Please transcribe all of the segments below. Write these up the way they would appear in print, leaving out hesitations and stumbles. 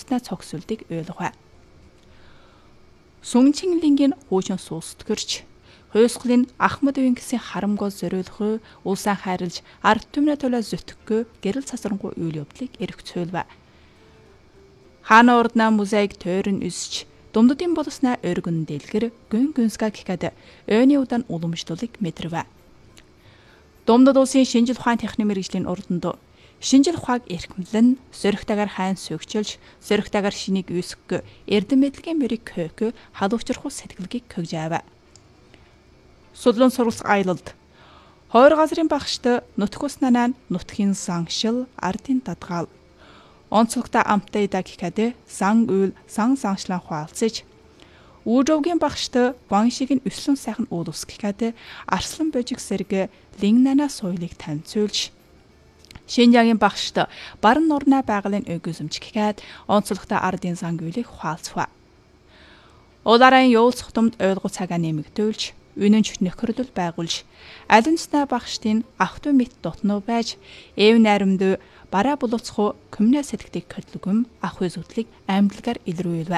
хойстна цогсулдыг ойлгов. Сүнчинлингийн хуучин суустгэрч хөөсгөлийн Ахмад Винксийн харамгоо зориулхөө улсаа хайрлж ард түмнэ төлөө зүтгэхгүй гэрэл цасрангуй үйл явдлыг эргцүүлв. Хаана урднаа музейг тойрон үсч думддын болснаа өргөн дэлгэр гүн гүнска гэхэд ойны удаан уламжлалыг мэдэрв. Думдад улсын шинжил ухаан техникийн мэргэжлийн урданд шинжил ухааг эрхэмлэн сөрөгтэйгээр хайн сөгчөлж сөрөгтэйгээр шинийг үүсгэх эрдэм мэдлэгийн мөрийг хөөг халуучрах сэтгэлгийг хөгжөөв. Судлан сурвалж аялалд хойр газрын багшд нутг уснанаа нутгийн саншил ардын дадгаал онцлогтой амттай да гэхэд сан уйл сан саншлан хуалцаж Үүжовгийн багшд Ваншиг нь өслөн сайхан уулс гэхэд арслан божиг сэрэг лингнана соёлыг таньцуулж Шинжаагийн багшд баран нурнаа байгалийн өгөөсөмж гэхэд онцлогтой ардын сан уйлыг хуалцв. Улаарын явуулцах тумд ойлгох цагаа нэмэгдүүлж үнэнч нөхөрлөл байгуулж алинцнаа багштын автуу мэт дотноо байж эв найрамд бараа боловцох коммуна сэтгэлийг хөдлөгөм ах үзүүдлийг амьдлагаар илрүүлв.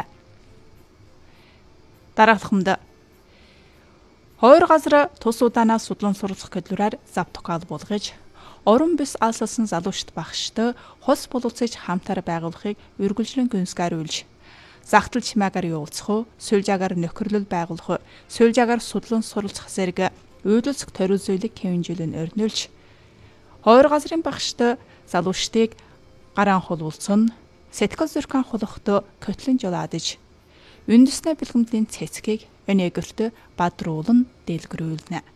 Дараалагамд хоёр газар тус удаанаас судлан суралцах хөдлөрөөр завтокал болгож орон бис алсалсан залуучт багшд хос боловцож хамтаар байгуулахыг үргэлжлэн гүнсгааруулж загтал чимээгээр явуулцах, сүлжаагаар нөхөрлөл байгуулах, сүлжаагаар судлан суралцах зэрэг үйлдэлцэх төрөл зүйлийг хэмжүүлэн өрнүүлж хоёр газрын багшд залуучдыг гараан хулуулсан, сэтгэл зүрхэн хулахт көтлөн жолоодж үндэснэ бэлгэмдлийн цэцгийг өнөөгөлтө бадруулан дэлгэрүүлнэ.